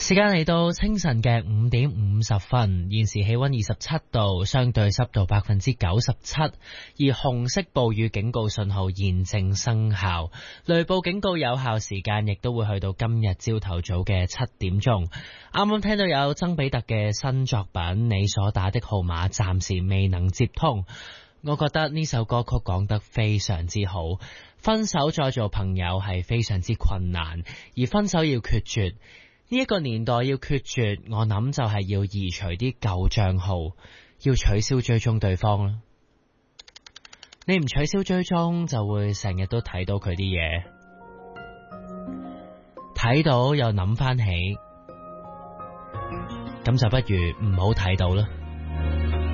時間嚟到清晨嘅5:50，現時氣溫27度，相對濕度97%，而紅色暴雨警告信號現正生效，雷暴警告有效時間亦都會去到今日朝頭早嘅7點鐘。啱啱聽到有曾比特嘅新作品《你所打的號碼暫時未能接通》，我覺得呢首歌曲講得非常之好。分手再做朋友係非常之困難，而分手要決絕。呢一個年代要決絕，我諗就係要移除啲舊賬號，要取消追蹤對方啦。你唔取消追蹤，就會成日都睇到佢啲嘢，睇到又諗翻起，咁就不如唔好睇到啦。